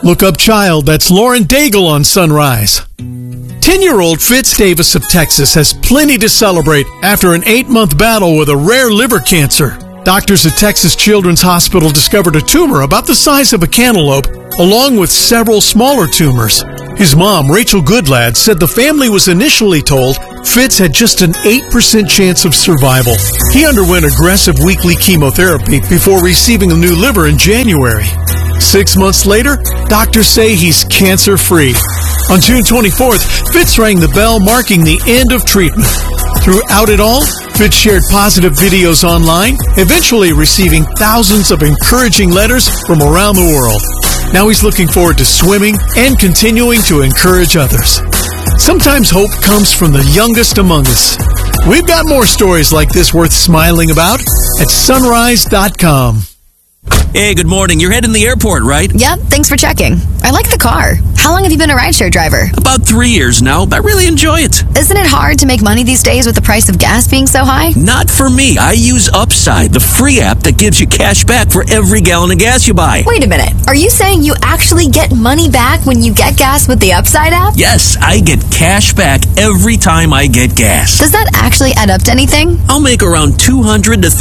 Look up child. That's Lauren Daigle on Sunrise. 10-year-old Fitz Davis of Texas has plenty to celebrate after an 8-month battle with a rare liver cancer. Doctors at Texas Children's Hospital discovered a tumor about the size of a cantaloupe, along with several smaller tumors. His mom, Rachel Goodlad, said the family was initially told Fitz had just an 8% chance of survival. He underwent aggressive weekly chemotherapy before receiving a new liver in January. 6 months later, doctors say he's cancer-free. On June 24th, Fitz rang the bell, marking the end of treatment. Throughout it all, Fitz shared positive videos online, eventually receiving thousands of encouraging letters from around the world. Now he's looking forward to swimming and continuing to encourage others. Sometimes hope comes from the youngest among us. We've got more stories like this worth smiling about at sunrise.com. Hey, good morning. You're heading to the airport, right? Yep, thanks for checking. I like the car. How long have you been a rideshare driver? About 3 years now. I really enjoy it. Isn't it hard to make money these days with the price of gas being so high? Not for me. I use Upside, the free app that gives you cash back for every gallon of gas you buy. Wait a minute. Are you saying you actually get money back when you get gas with the Upside app? Yes, I get cash back every time I get gas. Does that actually add up to anything? I'll make around $200 to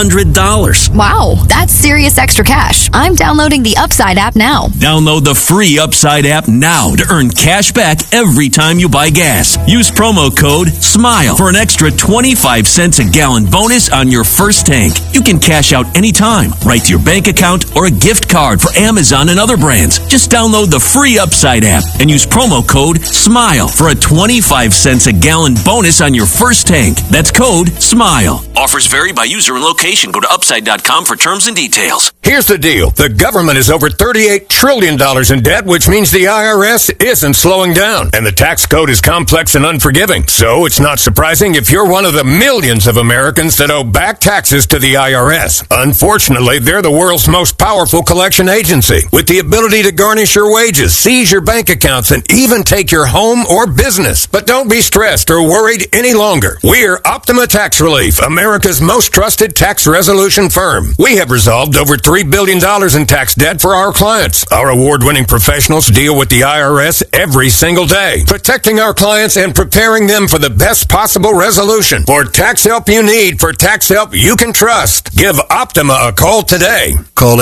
$300. Wow, that's serious extra cash. I'm downloading the Upside app now. Download the free Upside app now to earn cash back every time you buy gas. Use promo code SMILE for an extra 25 cents a gallon bonus on your first tank. You can cash out anytime, right to your bank account or a gift card for Amazon and other brands. Just download the free Upside app and use promo code SMILE for a 25 cents a gallon bonus on your first tank. That's code SMILE. Offers vary by user and location. Go to upside.com for terms and details. Here's the deal. The government is over $38 trillion in debt, which means the IRS isn't slowing down. And the tax code is complex and unforgiving. So it's not surprising if you're one of the millions of Americans that owe back taxes to the IRS. Unfortunately, they're the world's most powerful collection agency, with the ability to garnish your wages, seize your bank accounts, and even take your home or business. But don't be stressed or worried any longer. We're Optima Tax Relief, America's most trusted tax resolution firm. We have resolved over $3 billion in tax debt for our clients. Our award-winning professionals deal with the IRS every single day, protecting our clients and preparing them for the best possible resolution. For tax help you need, for tax help you can trust, give Optima a call today. Call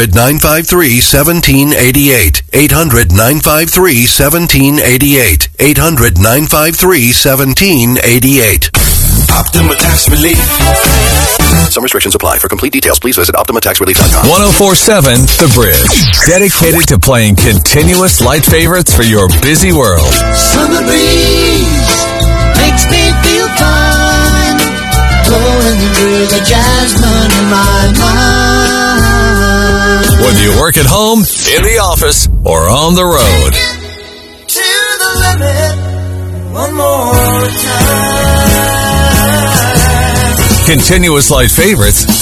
800-953-1788. 800-953-1788. 800-953-1788. Optima Tax Relief. Some restrictions apply. For complete details, please visit OptimaTaxRelief.com. 104.7 The Bridge. Dedicated to playing continuous light favorites for your busy world. Summer breeze makes me feel fine. Blowing through the jasmine in my mind. Whether you work at home, in the office, or on the road. To the limit, one more time. Continuous light favorites